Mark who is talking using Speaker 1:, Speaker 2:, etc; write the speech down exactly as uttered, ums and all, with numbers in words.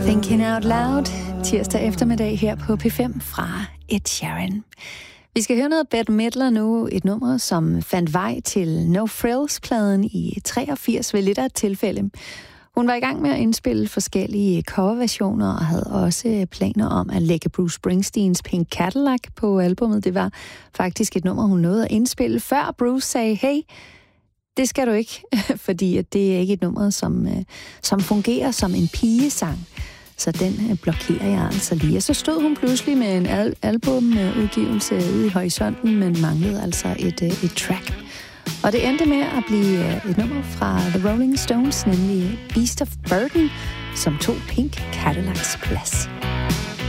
Speaker 1: Thinking Out Loud, tirsdag eftermiddag her på P fem fra Ed Sheeran. Vi skal høre noget Bette Midler nu, et nummer, som fandt vej til No Frills-pladen i treogfirs ved lidt af et tilfælde. Hun var i gang med at indspille forskellige coverversioner og havde også planer om at lægge Bruce Springsteens Pink Cadillac på albummet. Det var faktisk et nummer, hun nåede at indspille, før Bruce sagde, hey, det skal du ikke, fordi det er ikke et nummer, som, som fungerer som en pigesang. Så den blokerer jeg altså lige. Og så stod hun pludselig med en al- albumudgivelse ude i horisonten, men manglede altså et, et track. Og det endte med at blive et nummer fra The Rolling Stones, nemlig Beast of Burden, som tog Pink Cadillacs plads.